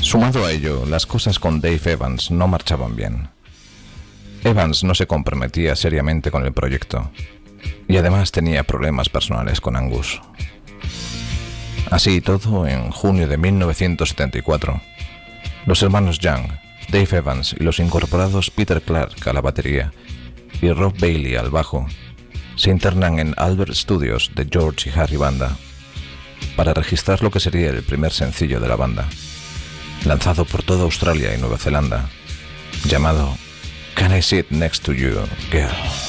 Sumado a ello, las cosas con Dave Evans no marchaban bien. Evans no se comprometía seriamente con el proyecto y además tenía problemas personales con Angus. Así y todo, en junio de 1974, los hermanos Young, Dave Evans y los incorporados Peter Clark a la batería y Rob Bailey al bajo se internan en Albert Studios de George y Harry Banda para registrar lo que sería el primer sencillo de la banda, lanzado por toda Australia y Nueva Zelanda, llamado Can I Sit Next to You, Girl?